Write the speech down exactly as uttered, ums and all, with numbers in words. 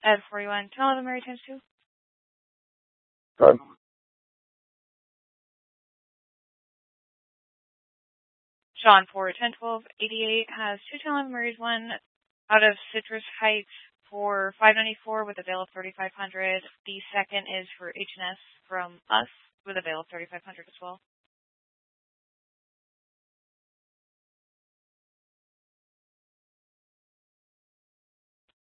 Ed forty-one, ten eleven Mary times two. Good. Sean for ten twelve eighty-eight has two ten eleven Marys, one out of Citrus Heights for five ninety-four with a bail of thirty-five hundred. The second is for H and S from us with a bail of thirty-five hundred as well.